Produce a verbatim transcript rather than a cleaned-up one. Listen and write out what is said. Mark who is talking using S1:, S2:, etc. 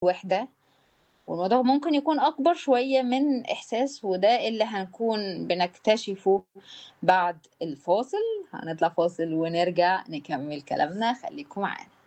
S1: وحدة، والموضوع ممكن يكون أكبر شوية من إحساس، وده اللي هنكون بنكتشفه بعد الفاصل. هنطلع فاصل ونرجع نكمّل كلامنا، خليكم معانا.